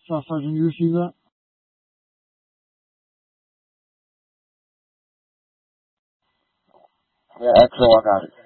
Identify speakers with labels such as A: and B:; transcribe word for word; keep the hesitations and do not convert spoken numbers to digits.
A: Só faz universidade.
B: Yeah, X O, I got it.